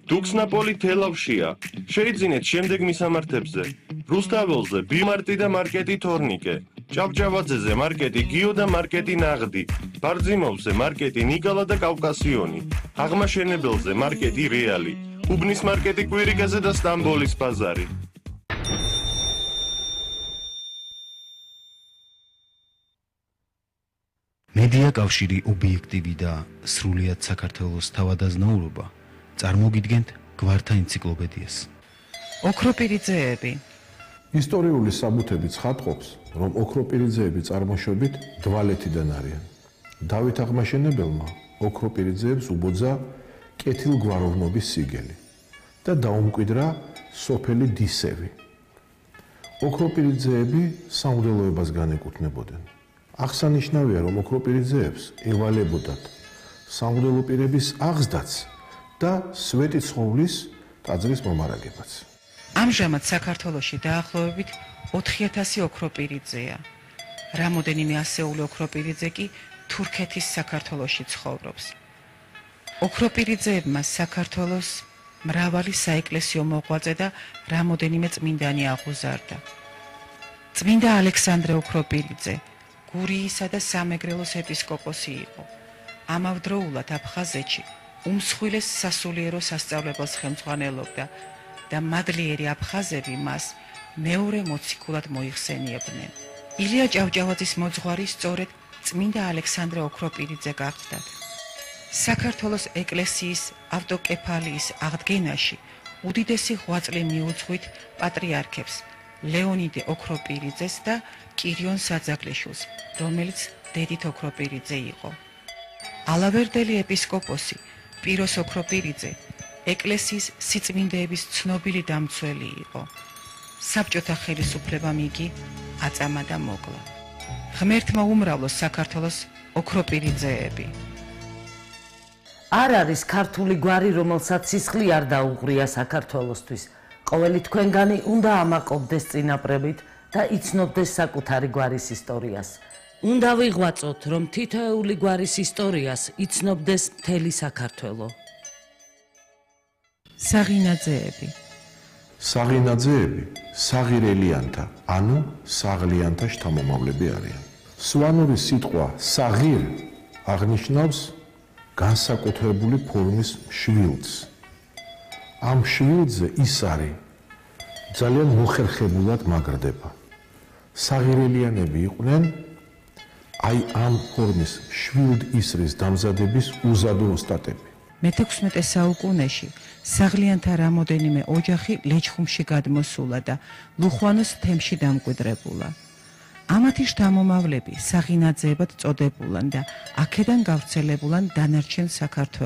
დუქსნაპოლი თელავშია. შეიძინეთ შემდეგ მისამართებზე. რუსთაველზე ბიმარტი და მარკეტი თორნიკე. ჭავჭავაძეზე მარკეტი გიო და მარკეტი ნაღდი. ბარძიმოვზე მარკეტი ნიკალა და კავკასიონი. აღმაშენებელზე მარკეტი რეალი. უბნის მარკეტი კვირიკაზე და სტამბოლის ბაზარი. მედია კავშირი ობიექტივი და სრულიად საქართველოს თავადაზნაურობა წარმოგიდგენთ გვართა ენციკლოპედიას. ოქროპირიძეები. ისტორიული საბუთები ცხადყოფს, რომ ოქროპირიძეები წარმოშობით დვალეთიდან არიან. დავით აღმაშენებელმა ოქროპირიძეებს უბოძა კეთილგვაროვნობის სიგელი და დაუმკვიდრა სოფელი დისევი. ოქროპირიძეები სამღვდელოებას განეკუთვნებოდნენ. აღსანიშნავია, რომ ოქროპირიძეებს ევალებოდათ სამღვდელო პირების აღზრდაც და სვეტი ცხოვლის ტაძრის მომარაგებაც. ამჟამად საქართველოში დაახლოებით 4000 ოქროპირიძეა. რამოდენიმე ასეული ოქროპირიძე კი თურქეთის საქართველოში ცხოვრობს. ოქროპირიძეებმა საქართველოს მრავალი საეკლესიო მოღვაწე და რამოდენიმე წმინდანი აღუზარდა. წმინდა ალექსანდრე ოქროპირიძე გურიისა და სამეგრელოს ეპისკოპოსი იყო. ამავდროულად აფხაზეთში უმსხვილეს სასულიერო სასწავლებელს ხელმძღვანელობდა და მადლიერი აფხაზები მას მეორე მოციქულად მოიხსენიებდნენ. ილია ჭავჭავაძის მოძღვარი სწორედ წმინდა ალექსანდრე ოქროპირიძე გახდათ. საქართველოს ეკლესიის ავტოკეფალიის აღდგენაში უდიდესი ღვაწლი მიუძღვით პატრიარქებს ლეონიდე ოქროპირიძეს და კირიონ საძაგლიშვილს, რომელიც დედით ოქროპირიძე იყო. ალავერდელი ეპისკოპოსი პიროს ოქროპირიძე ეკლესიის სიწმინდეების ცნობილი დამცველი იყო. საბჭოთა ხელისუფლებამ იგი აწამა და მოკლა. ღმერთმა უმრავლოს საქართველოს ოქროპირიძეები. არ არის ქართული გვარი, რომელსაც სისხლი არ დაუღრია საქართველოსთვის. ყოველი თქვენგანი უნდა ამაყობდეს წინაპრებით და იცნობდეს საკუთარი გვარის ისტორიას. უნდა ვიღვაწოთ, რომ თითოეული გვარის ისტორიას იცნობდეს მთელი საქართველო. საღინაძეები. საღინაძეები საღირელიანთა, ანუ საღლიანთა შთამომავლები არიან. სვანური სიტყვა საღირ აღნიშნავს განსაკუთრებული ფორმის შვილს. ამ შვილზე ის არის ძალიან მოხერხებულად მაგრდება. საღირელიანები იყვნენ აი ამ ფორმის შვილდ ისრის დამზადების უზადო ოსტატები. მე-16 საუკუნეში საღლიანთა რამოდენიმე ოჯახი ლეჩხუმში გადმოსულა და ლუხვანოს თემში დამკვიდრებულა. ამათი შთამომავლები საღინაძეებად წოდებულან და აქედან გავრცელებულან დანარჩენ საქართველოში.